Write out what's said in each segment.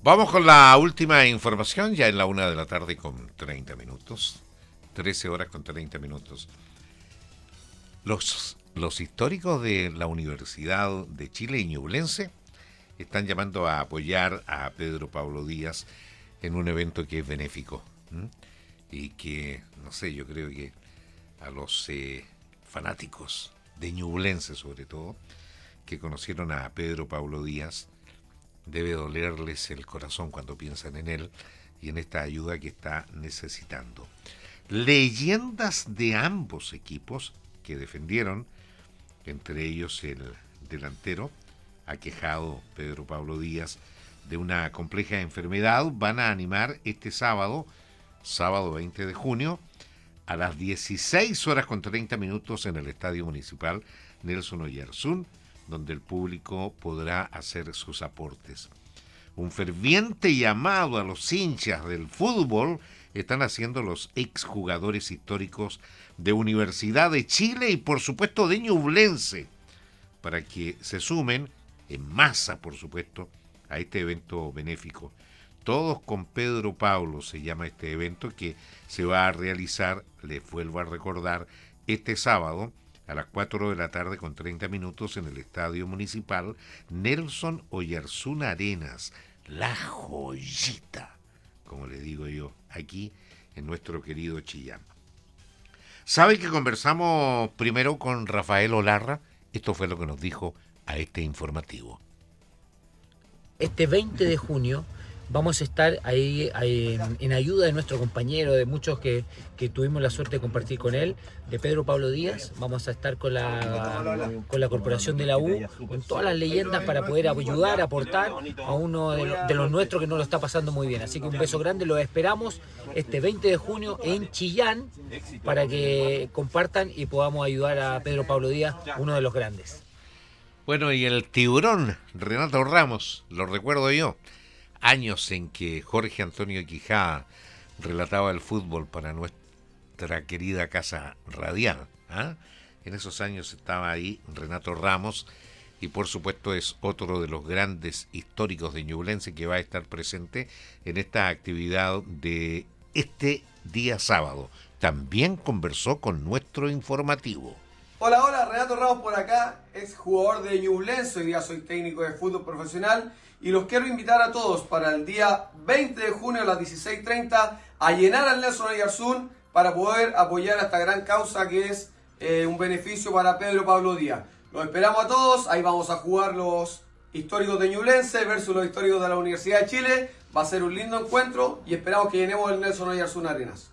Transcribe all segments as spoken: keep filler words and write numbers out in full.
Vamos con la última información, ya en la una de la tarde con treinta minutos. trece horas con treinta minutos. Los, los históricos de la Universidad de Chile y Ñublense están llamando a apoyar a Pedro Pablo Díaz en un evento que es benéfico. ¿m? Y que, no sé, yo creo que a los eh, fanáticos de Ñublense, sobre todo, que conocieron a Pedro Pablo Díaz, debe dolerles el corazón cuando piensan en él y en esta ayuda que está necesitando. Leyendas de ambos equipos que defendieron, entre ellos el delantero aquejado Pedro Pablo Díaz de una compleja enfermedad, van a animar este sábado, sábado veinte de junio, a las dieciséis horas con treinta minutos en el Estadio Municipal Nelson Oyarzún, donde el público podrá hacer sus aportes. Un ferviente llamado a los hinchas del fútbol están haciendo los exjugadores históricos de Universidad de Chile y por supuesto de Ñublense, para que se sumen en masa, por supuesto, a este evento benéfico. Todos con Pedro Pablo se llama este evento, que se va a realizar, les vuelvo a recordar, este sábado a las cuatro de la tarde con treinta minutos en el Estadio Municipal Nelson Oyarzún Arenas, la joyita, como le digo yo, aquí en nuestro querido Chillán. ¿Sabe que conversamos primero con Rafael Olarra? Esto fue lo que nos dijo a este informativo. Este veinte de junio vamos a estar ahí, ahí en ayuda de nuestro compañero, de muchos que, que tuvimos la suerte de compartir con él, de Pedro Pablo Díaz. Vamos a estar con la, con la Corporación de la U, con todas las leyendas para poder ayudar, aportar a uno de, lo, de los nuestros que no lo está pasando muy bien. Así que un beso grande, los esperamos este veinte de junio en Chillán para que compartan y podamos ayudar a Pedro Pablo Díaz, uno de los grandes. Bueno, y el tiburón, Renato Ramos, lo recuerdo yo. Años en que Jorge Antonio Quijada relataba el fútbol para nuestra querida casa radial. ¿eh? En esos años estaba ahí Renato Ramos y por supuesto es otro de los grandes históricos de Ñublense que va a estar presente en esta actividad de este día sábado. También conversó con nuestro informativo. Hola, hola, Renato Ramos por acá, ex jugador de Ñublense, hoy día soy técnico de fútbol profesional y los quiero invitar a todos para el día veinte de junio a las dieciséis treinta a llenar al Nelson Oyarzún para poder apoyar a esta gran causa que es eh, un beneficio para Pedro Pablo Díaz. Los esperamos a todos, ahí vamos a jugar los históricos de Ñublense versus los históricos de la Universidad de Chile, va a ser un lindo encuentro y esperamos que llenemos el Nelson Oyarzún Arenas.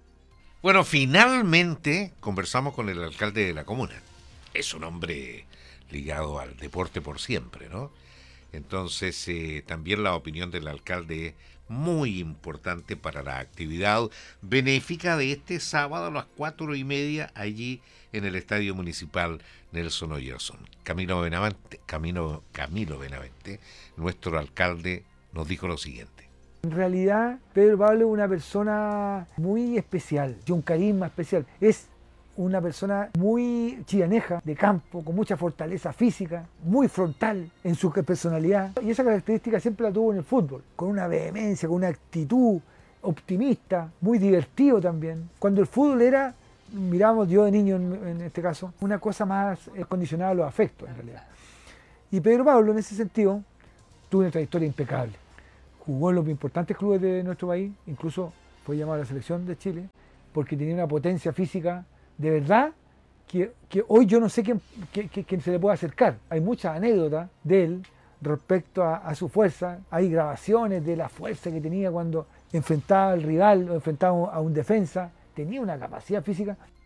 Bueno, finalmente conversamos con el alcalde de la comuna. Es un hombre ligado al deporte por siempre, ¿no? Entonces, eh, también la opinión del alcalde es muy importante para la actividad benéfica de este sábado a las cuatro y media allí en el Estadio Municipal Nelson Oyarzún. Camilo Benavente, Camilo, Camilo Benavente, nuestro alcalde, nos dijo lo siguiente. En realidad, Pedro Pablo es una persona muy especial, de un carisma especial. Es una persona muy chillaneja, de campo, con mucha fortaleza física, muy frontal en su personalidad. Y esa característica siempre la tuvo en el fútbol, con una vehemencia, con una actitud optimista, muy divertido también. Cuando el fútbol era, mirábamos yo de niño en, en este caso, una cosa más eh, condicionada a los afectos en realidad. Y Pedro Pablo en ese sentido tuvo una trayectoria impecable. Jugó en los importantes clubes de nuestro país, incluso fue llamado a la selección de Chile, porque tenía una potencia física de verdad que, que hoy yo no sé quién, quién, quién se le puede acercar. Hay muchas anécdotas de él respecto a, a su fuerza, hay grabaciones de la fuerza que tenía cuando enfrentaba al rival o enfrentaba a un defensa, tenía una capacidad física